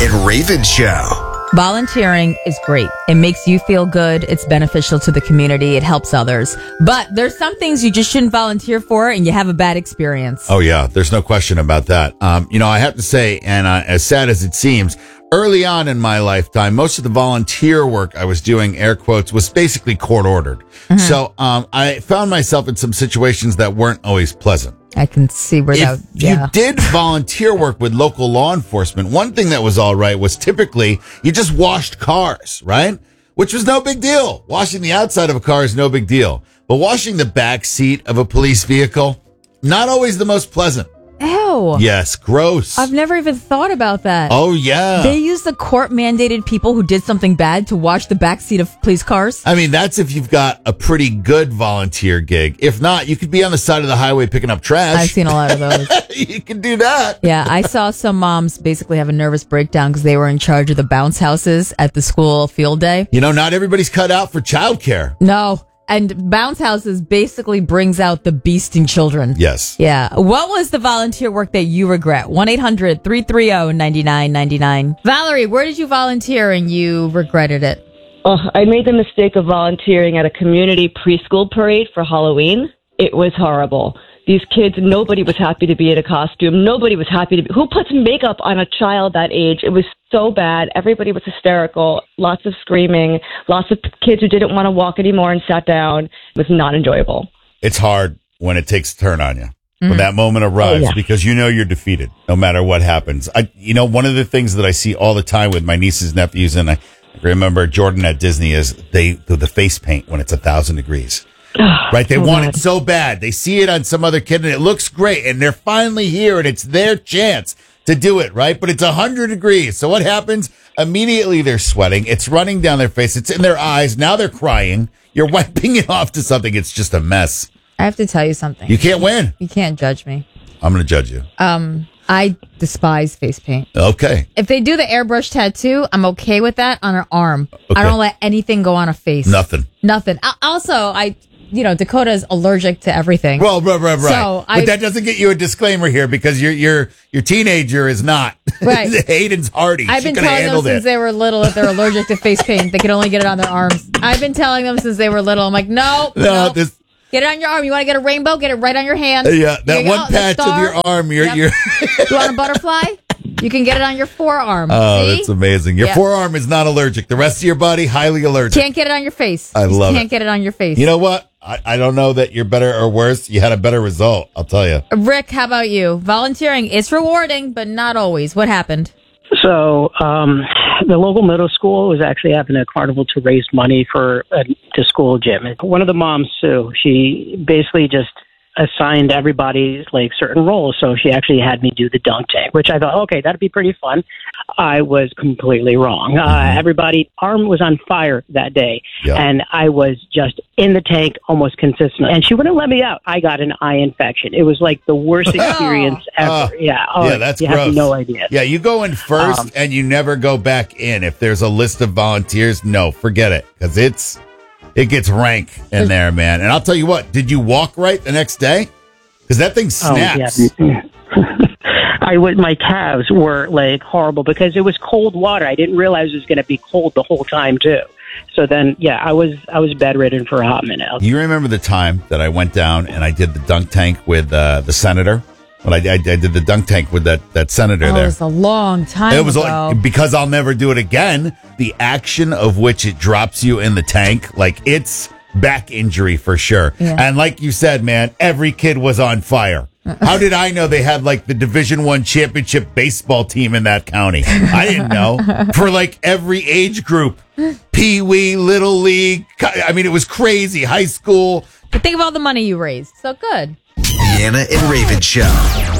and Raven Show. Volunteering is great. It makes you feel good. It's beneficial to the community. It helps others. But there's some things you just shouldn't volunteer for and you have a bad experience. Oh, yeah. There's no question about that. I have to say, and as sad as it seems, early on in my lifetime, most of the volunteer work I was doing, air quotes, was basically court ordered. Mm-hmm. So I found myself in some situations that weren't always pleasant. I can see where that. You did volunteer work with local law enforcement. One thing that was all right was typically you just washed cars, right? Which was no big deal. Washing the outside of a car is no big deal. But washing the back seat of a police vehicle, not always the most pleasant. Ew. Yes, gross. I've never even thought about that. Oh, yeah. They use the court-mandated people who did something bad to wash the backseat of police cars? I mean, that's if you've got a pretty good volunteer gig. If not, you could be on the side of the highway picking up trash. I've seen a lot of those. You can do that. Yeah, I saw some moms basically have a nervous breakdown because they were in charge of the bounce houses at the school field day. You know, not everybody's cut out for childcare. No. And bounce houses basically brings out the beast in children. Yes. Yeah. What was the volunteer work that you regret? 1-800-330-9999. Valerie, where did you volunteer and you regretted it? Oh, I made the mistake of volunteering at a community preschool parade for Halloween. It was horrible. These kids, nobody was happy to be in a costume. Nobody was happy to be. Who puts makeup on a child that age? It was so bad. Everybody was hysterical. Lots of screaming. Lots of kids who didn't want to walk anymore and sat down. It was not enjoyable. It's hard when it takes a turn on you. When that moment arrives, because you know you're defeated no matter what happens. One of the things that I see all the time with my nieces, nephews, and I remember Jordan at Disney is they do the face paint when it's 1,000 degrees. Right? They want it so bad. They see it on some other kid and it looks great and they're finally here and it's their chance to do it, right? But it's 100 degrees. So what happens? Immediately they're sweating. It's running down their face. It's in their eyes. Now they're crying. You're wiping it off to something. It's just a mess. I have to tell you something. You can't win. You can't judge me. I'm going to judge you. I despise face paint. Okay. If they do the airbrush tattoo, I'm okay with that on an arm. Okay. I don't let anything go on a face. Nothing. Also, Dakota's allergic to everything. Well, right. So but that doesn't get you a disclaimer here because your teenager is not. Right. Hayden's hardy. I've been telling them since they were little that they're allergic to face paint. They can only get it on their arms. I've been telling them since they were little. I'm like, no. Get it on your arm. You want to get a rainbow? Get it right on your hand. Yeah, that one patch of your arm. You're You want a butterfly? You can get it on your forearm. Oh, See? that's amazing. Your forearm is not allergic. The rest of your body, highly allergic. Can't get it on your face. I love it. Can't get it on your face. You know what? I don't know that you're better or worse. You had a better result, I'll tell you. Rick, how about you? Volunteering is rewarding, but not always. What happened? So the local middle school was actually having a carnival to raise money for the school gym. One of the moms, Sue, she basically just assigned everybody like certain roles. So she actually had me do the dunk tank, which I thought, okay, that'd be pretty fun. I was completely wrong. Everybody's arm was on fire that day, and I was just in the tank almost consistently. And she wouldn't let me out. I got an eye infection. It was like the worst experience ever. That's you gross. have no idea. Yeah, you go in first and you never go back in. If there's a list of volunteers, no, forget it, because it gets rank in there, man. And I'll tell you what, did you walk right the next day? Because that thing snaps. My calves were like horrible because it was cold water. I didn't realize it was going to be cold the whole time too. So then, I was bedridden for a hot minute. You remember the time that I went down and I did the dunk tank with the senator? When I did the dunk tank with that senator there. It was a long time ago. Because I'll never do it again. The action of which it drops you in the tank, like it's back injury for sure. Yeah. And like you said, man, every kid was on fire. How did I know they had like the Division I championship baseball team in that county? I didn't know. For like every age group, Pee Wee, Little League. I mean, it was crazy. High school. But think of all the money you raised. So good. Deanna and Raven Show.